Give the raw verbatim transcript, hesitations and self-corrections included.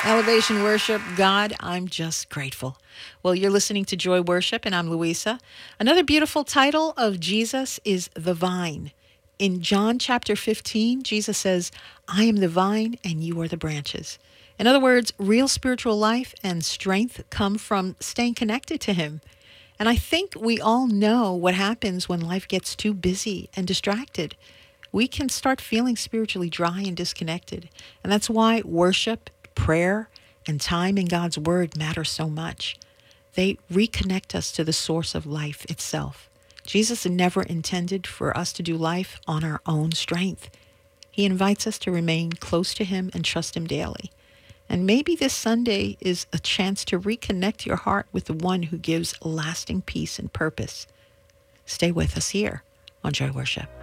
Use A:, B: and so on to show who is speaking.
A: Elevation Worship, God, I'm just grateful. Well, you're listening to Joy Worship, and I'm Louisa. Another beautiful title of Jesus is the vine. In John chapter fifteen, Jesus says, I am the vine and you are the branches. In other words, real spiritual life and strength come from staying connected to Him. And I think we all know what happens when life gets too busy and distracted. We can start feeling spiritually dry and disconnected. And that's why worship, prayer, and time in God's Word matter so much. They reconnect us to the source of life itself. Jesus never intended for us to do life on our own strength. He invites us to remain close to Him and trust Him daily. And maybe this Sunday is a chance to reconnect your heart with the one who gives lasting peace and purpose. Stay with us here on Joy Worship.